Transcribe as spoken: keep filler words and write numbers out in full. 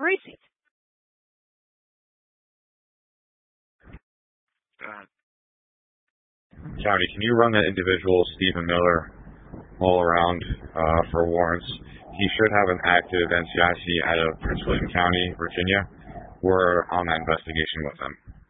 racing. God. County, can you run that individual, Stephen Miller, all around uh, for warrants? He should have an active N C I C out of Prince William County, Virginia. We're on that investigation with him.